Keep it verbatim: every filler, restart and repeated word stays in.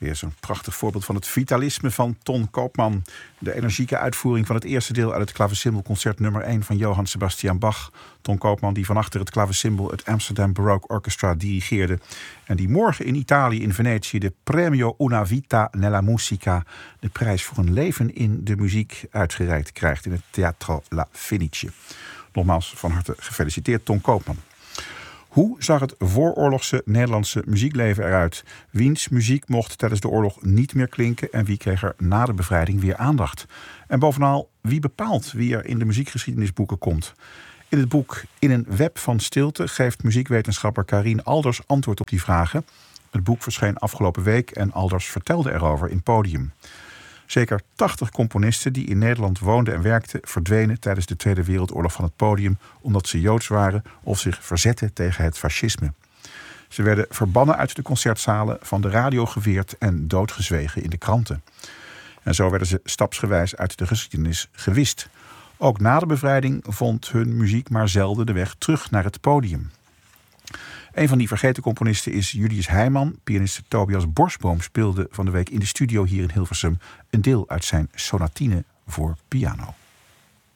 Weer zo'n prachtig voorbeeld van het vitalisme van Ton Koopman. De energieke uitvoering van het eerste deel uit het klavecimbelconcert nummer één van Johann Sebastian Bach. Ton Koopman die van achter het klavecimbel het Amsterdam Baroque Orchestra dirigeerde. En die morgen in Italië in Venetië de Premio Una Vita nella Musica, de prijs voor een leven in de muziek, uitgereikt krijgt in het Teatro La Fenice. Nogmaals van harte gefeliciteerd Ton Koopman. Hoe zag het vooroorlogse Nederlandse muziekleven eruit? Wiens muziek mocht tijdens de oorlog niet meer klinken en wie kreeg er na de bevrijding weer aandacht? En bovenal, wie bepaalt wie er in de muziekgeschiedenisboeken komt? In het boek In een web van stilte geeft muziekwetenschapper Carien Alders antwoord op die vragen. Het boek verscheen afgelopen week en Alders vertelde erover in Podium. Zeker tachtig componisten die in Nederland woonden en werkten verdwenen tijdens de Tweede Wereldoorlog van het podium omdat ze Joods waren of zich verzetten tegen het fascisme. Ze werden verbannen uit de concertzalen, van de radio geweerd en doodgezwegen in de kranten. En zo werden ze stapsgewijs uit de geschiedenis gewist. Ook na de bevrijding vond hun muziek maar zelden de weg terug naar het podium. Een van die vergeten componisten is Julius Heiman. Pianist Tobias Borsboom speelde van de week in de studio hier in Hilversum een deel uit zijn sonatine voor piano.